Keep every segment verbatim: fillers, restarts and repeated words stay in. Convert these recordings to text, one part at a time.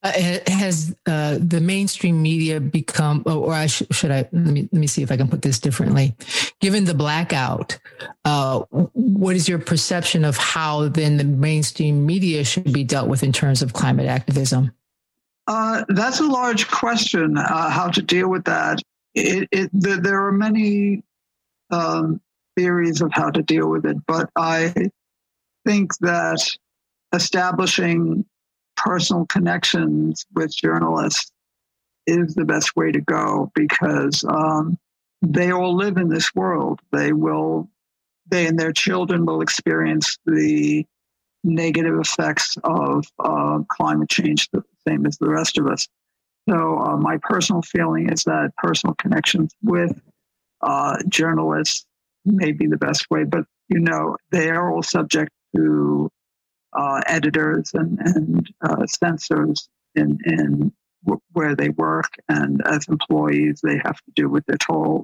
Uh, has uh, the mainstream media become, or I sh- should I, let me, let me see if I can put this differently. Given the blackout, uh, what is your perception of how then the mainstream media should be dealt with in terms of climate activism? Uh, that's a large question, uh, how to deal with that. It, it, the, there are many um, theories of how to deal with it, but I think that establishing personal connections with journalists is the best way to go, because um, they all live in this world. They will, they and their children will experience the negative effects of uh, climate change the same as the rest of us. So uh, my personal feeling is that personal connections with uh, journalists may be the best way, but you know, they are all subject to Uh, editors and, and uh, censors in, in w- where they work, and as employees, they have to do what they're told.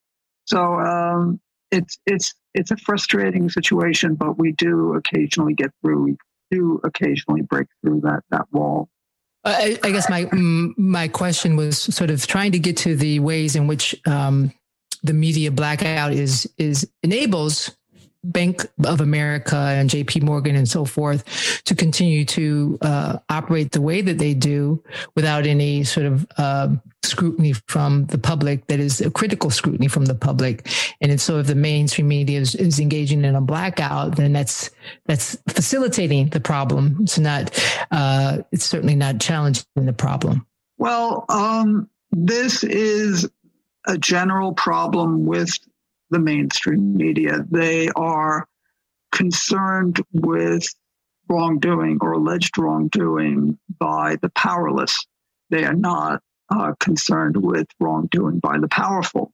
So um, it's it's it's a frustrating situation, but we do occasionally get through. We do occasionally break through that that wall. I, I guess my my question was sort of trying to get to the ways in which um, the media blackout is is enables Bank of America and J P Morgan and so forth to continue to uh, operate the way that they do without any sort of uh, scrutiny from the public, that is a critical scrutiny from the public. And so if the mainstream media is, is engaging in a blackout, then that's that's facilitating the problem. It's not, uh, it's certainly not challenging the problem. Well, um, this is a general problem with the mainstream media. They are concerned with wrongdoing or alleged wrongdoing by the powerless. They are not uh, concerned with wrongdoing by the powerful.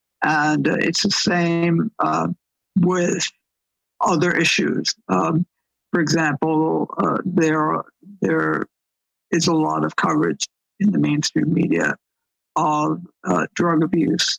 And uh, it's the same uh, with other issues. Um, for example, uh, there, there is a lot of coverage in the mainstream media of uh, drug abuse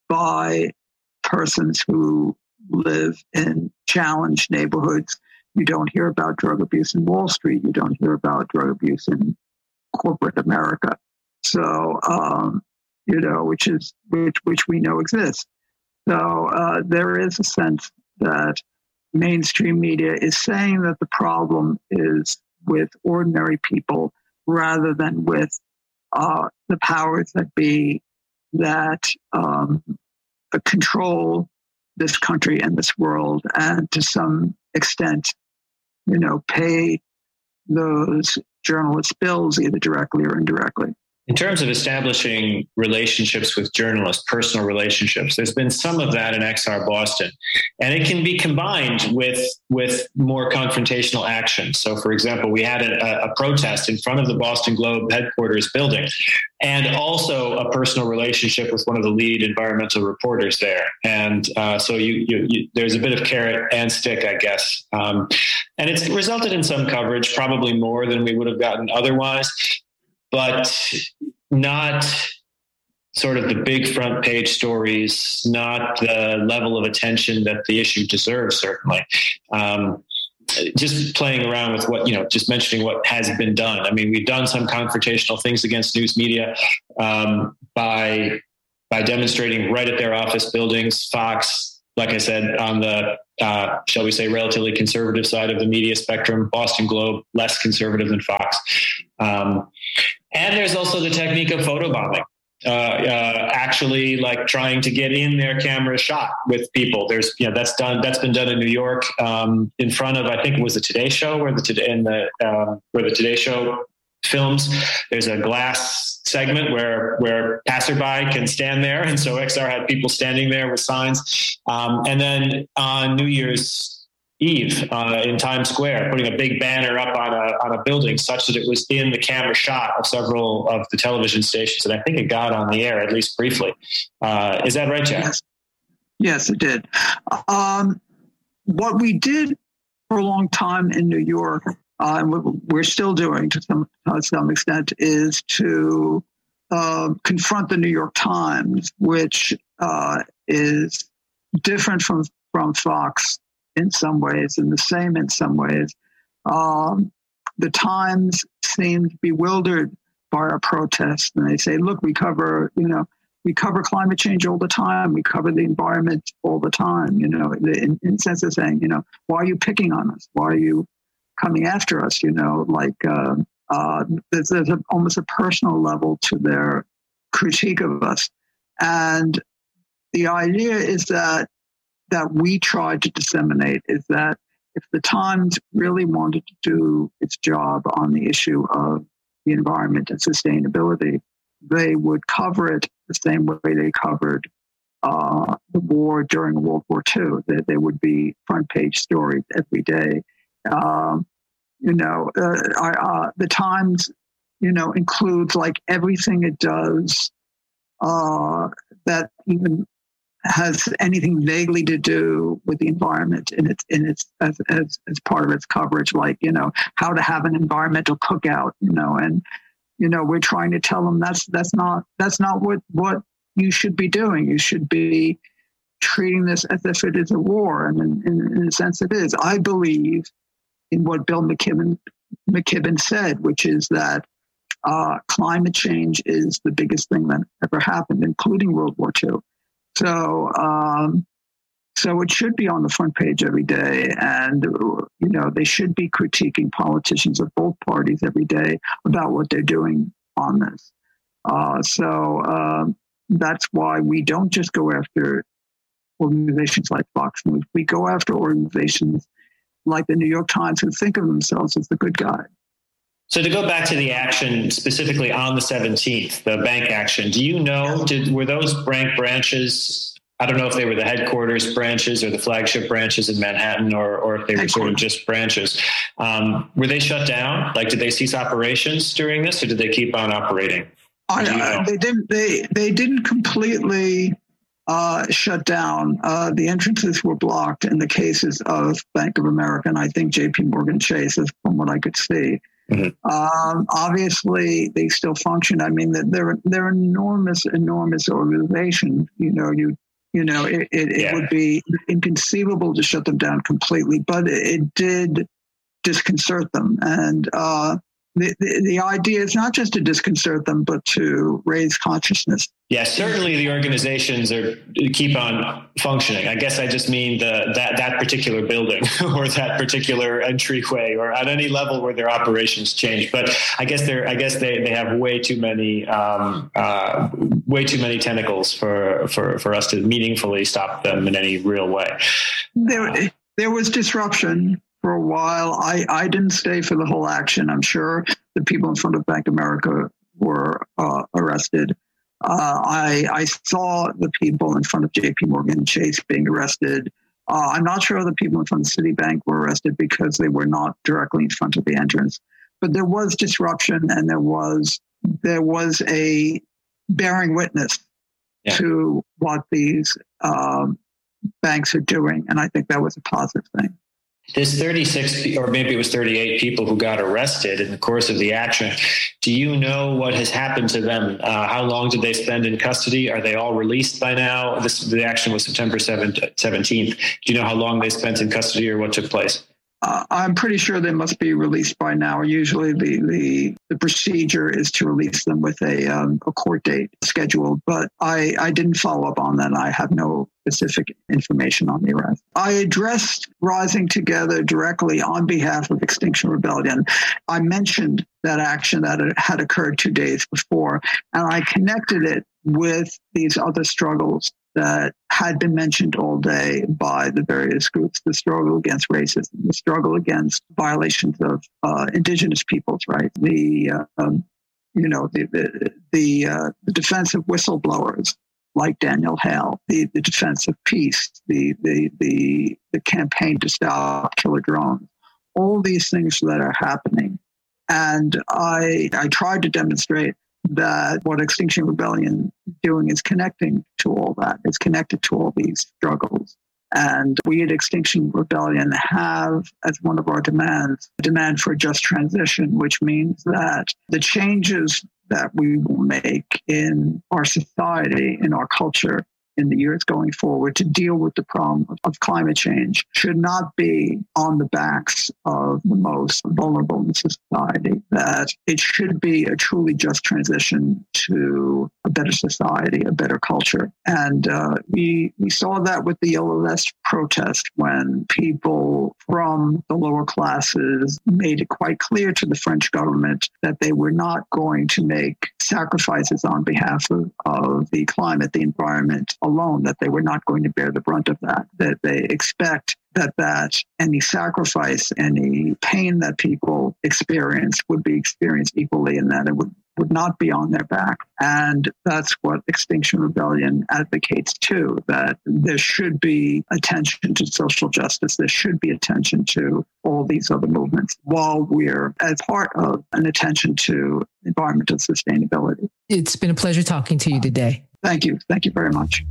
by persons who live in challenged neighborhoods. You don't hear about drug abuse in Wall Street. You don't hear about drug abuse in corporate America. So, um, you know, which is which which we know exists. So uh, there is a sense that mainstream media is saying that the problem is with ordinary people rather than with uh, the powers that be that um, control this country and this world, and to some extent, you know, pay those journalists' bills either directly or indirectly. In terms of establishing relationships with journalists, personal relationships, there's been some of that in X R Boston, and it can be combined with with more confrontational action. So, for example, we had a, a protest in front of the Boston Globe headquarters building, and also a personal relationship with one of the lead environmental reporters there. And uh, so you, you, you, there's a bit of carrot and stick, I guess. Um, and it's resulted in some coverage, probably more than we would have gotten otherwise, but not sort of the big front page stories, not the level of attention that the issue deserves, certainly. Um, just playing around with what, you know, just mentioning what has been done. I mean, we've done some confrontational things against news media um, by by demonstrating right at their office buildings. Fox, like I said, on the, uh, shall we say, relatively conservative side of the media spectrum. Boston Globe, less conservative than Fox. Um, and there's also the technique of photobombing. Uh, uh, actually like trying to get in their camera shot with people. There's, you know, that's done, that's been done in New York, um, in front of, I think it was the Today Show where the Today, in the, um, where the Today Show films, there's a glass segment where, where passerby can stand there. And so X R had people standing there with signs. Um, and then on New Year's Eve uh, in Times Square, putting a big banner up on a on a building such that it was in the camera shot of several of the television stations. And I think it got on the air, at least briefly. Uh, is that right, Jack? Yes, yes it did. Um, what we did for a long time in New York, uh, and we're still doing to some, to some extent, is to uh, confront the New York Times, which uh, is different from, from Fox in some ways and the same in some ways. Um, the Times seemed bewildered by our protests. And they say, look, we cover, you know, we cover climate change all the time. We cover the environment all the time. You know, in, in sense of saying, you know, why are you picking on us? Why are you coming after us? You know, like uh, uh, there's, there's a, almost a personal level to their critique of us. And the idea is that that we tried to disseminate is that if the Times really wanted to do its job on the issue of the environment and sustainability, they would cover it the same way they covered uh, the war during World War Two. That there would be front page stories every day. Um, you know, uh, uh, the Times, you know, includes like everything it does uh, that even has anything vaguely to do with the environment in its in its as, as as part of its coverage, like, you know, how to have an environmental cookout, you know, and you know, we're trying to tell them that's that's not that's not what what you should be doing. You should be treating this as if it is a war, and in, in, in a sense, it is. I believe in what Bill McKibben McKibben said, which is that uh, climate change is the biggest thing that ever happened, including World War Two. So, um, so it should be on the front page every day, and you know they should be critiquing politicians of both parties every day about what they're doing on this. Uh, so um, that's why we don't just go after organizations like Fox News. We go after organizations like the New York Times who think of themselves as the good guy. So to go back to the action specifically on the seventeenth, the bank action, do you know, did, were those bank branches, I don't know if they were the headquarters branches or the flagship branches in Manhattan, or, or if they were sort of just branches, um, were they shut down? Like, did they cease operations during this, or did they keep on operating? I, you know? uh, they didn't, they, they didn't completely uh, shut down. Uh, the entrances were blocked in the cases of Bank of America, and I think J P Morgan Chase, from what I could see. Mm-hmm. Um, obviously, they still function. I mean, they're they're enormous, enormous organizations. You know, you you know, it, it, yeah. it would be inconceivable to shut them down completely, but it, it did disconcert them. And uh, the, the the idea is not just to disconcert them, but to raise consciousness. Yeah, certainly the organizations are keep on functioning. I guess I just mean the that that particular building or that particular entryway, or at any level where their operations change. But I guess they're I guess they, they have way too many um, uh, way too many tentacles for, for, for us to meaningfully stop them in any real way. There there was disruption for a while. I, I didn't stay for the whole action. I'm sure the people in front of Bank of America were uh, arrested. Uh, I, I saw the people in front of J P Morgan Chase being arrested. Uh, I'm not sure the people in front of Citibank were arrested because they were not directly in front of the entrance. But there was disruption, and there was there was a bearing witness yeah. to what these um, banks are doing, and I think that was a positive thing. There's thirty-six, or maybe it was thirty-eight people who got arrested in the course of the action. Do you know what has happened to them? Uh, how long did they spend in custody? Are they all released by now? This, the action was September seventeenth. Do you know how long they spent in custody or what took place? Uh, I'm pretty sure they must be released by now. Usually the, the, the procedure is to release them with a, um, a court date scheduled, but I, I didn't follow up on that. I have no specific information on the arrest. I addressed Rising Together directly on behalf of Extinction Rebellion. I mentioned that action that had occurred two days before, and I connected it with these other struggles that had been mentioned all day by the various groups: the struggle against racism, the struggle against violations of uh, indigenous peoples' rights, the uh, um, you know the the the, uh, the defense of whistleblowers like Daniel Hale, the, the defense of peace, the the the the campaign to stop killer drones, all these things that are happening, and I I tried to demonstrate that what Extinction Rebellion is doing is connecting to all that. It's connected to all these struggles. And we at Extinction Rebellion have, as one of our demands, a demand for a just transition, which means that the changes that we will make in our society, in our culture, in the years going forward to deal with the problem of climate change should not be on the backs of the most vulnerable in society, that it should be a truly just transition to a better society, a better culture. And uh, we, we saw that with the Yellow Vest protest when people from the lower classes made it quite clear to the French government that they were not going to make sacrifices on behalf of, of the climate, the environment alone, that they were not going to bear the brunt of that, that they expect that that any sacrifice, any pain that people experience would be experienced equally, and that it would, would not be on their back. And that's what Extinction Rebellion advocates too, that there should be attention to social justice. There should be attention to all these other movements while we're as part of an attention to environmental sustainability. It's been a pleasure talking to you today. Thank you. Thank you very much.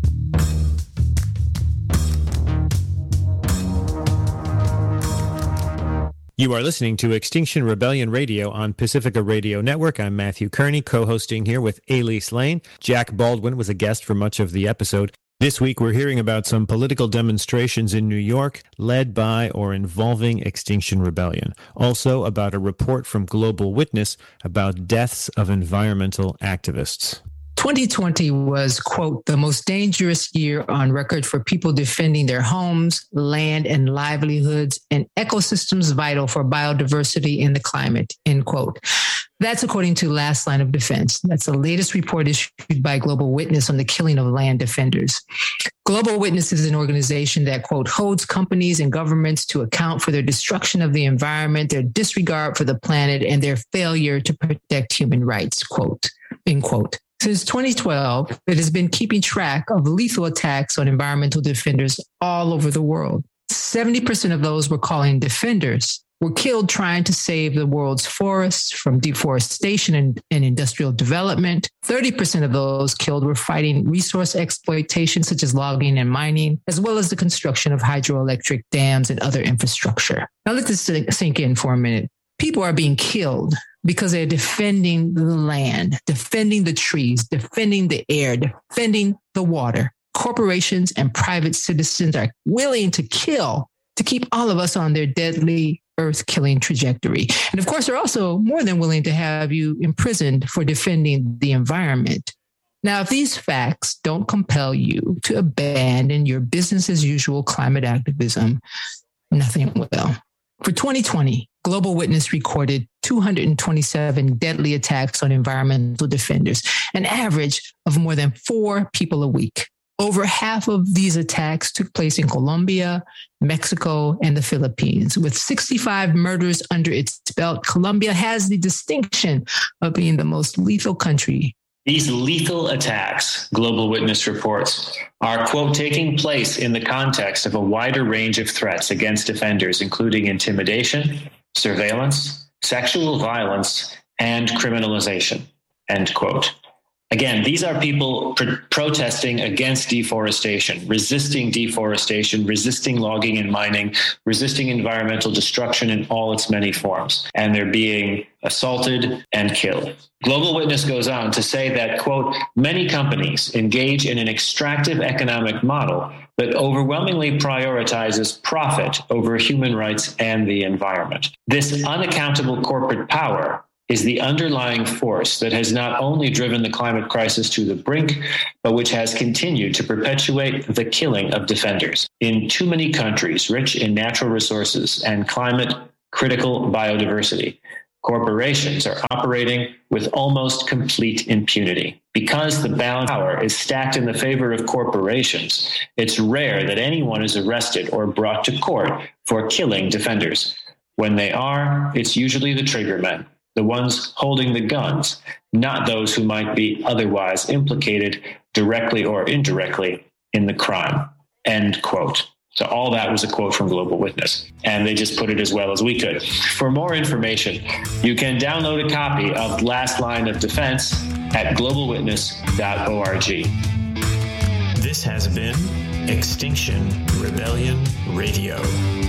You are listening to Extinction Rebellion Radio on Pacifica Radio Network. I'm Matthew Kearney, co-hosting here with Elise Lane. Jack Baldwin was a guest for much of the episode. This week, we're hearing about some political demonstrations in New York led by or involving Extinction Rebellion. Also about a report from Global Witness about deaths of environmental activists. twenty twenty was, quote, the most dangerous year on record for people defending their homes, land, and livelihoods and ecosystems vital for biodiversity and the climate, end quote. That's according to Last Line of Defense. That's the latest report issued by Global Witness on the killing of land defenders. Global Witness is an organization that, quote, holds companies and governments to account for their destruction of the environment, their disregard for the planet, and their failure to protect human rights, quote, end quote. Since twenty twelve, it has been keeping track of lethal attacks on environmental defenders all over the world. seventy percent of those we're calling defenders were killed trying to save the world's forests from deforestation and, and industrial development. thirty percent of those killed were fighting resource exploitation, such as logging and mining, as well as the construction of hydroelectric dams and other infrastructure. Now let this sink in for a minute. People are being killed because they're defending the land, defending the trees, defending the air, defending the water. Corporations and private citizens are willing to kill to keep all of us on their deadly earth-killing trajectory. And of course, they're also more than willing to have you imprisoned for defending the environment. Now, if these facts don't compel you to abandon your business as usual climate activism, nothing will. For twenty twenty, Global Witness recorded two hundred twenty-seven deadly attacks on environmental defenders, an average of more than four people a week. Over half of these attacks took place in Colombia, Mexico, and the Philippines. With sixty-five murders under its belt, Colombia has the distinction of being the most lethal country. These lethal attacks, Global Witness reports, are, quote, taking place in the context of a wider range of threats against defenders, including intimidation, surveillance, sexual violence, and criminalization, end quote. Again, these are people pr- protesting against deforestation, resisting deforestation, resisting logging and mining, resisting environmental destruction in all its many forms. And they're being assaulted and killed. Global Witness goes on to say that, quote, many companies engage in an extractive economic model that overwhelmingly prioritizes profit over human rights and the environment. This unaccountable corporate power is the underlying force that has not only driven the climate crisis to the brink, but which has continued to perpetuate the killing of defenders. In too many countries rich in natural resources and climate-critical biodiversity, corporations are operating with almost complete impunity. Because the balance of power is stacked in the favor of corporations, it's rare that anyone is arrested or brought to court for killing defenders. When they are, it's usually the triggermen, the ones holding the guns, not those who might be otherwise implicated directly or indirectly in the crime, end quote. So all that was a quote from Global Witness, and they just put it as well as we could. For more information, you can download a copy of Last Line of Defense at global witness dot org. This has been Extinction Rebellion Radio.